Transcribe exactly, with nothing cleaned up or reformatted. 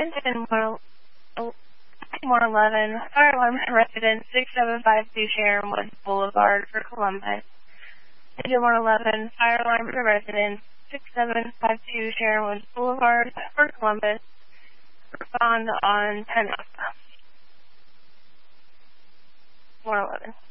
Attention one eleven, fire alarm for resident six seven five two Sharon Woods Boulevard for Columbus. Attention one eleven, fire alarm for resident six seven five two Sharon Woods Boulevard for Columbus. Respond on ten up. one eleven.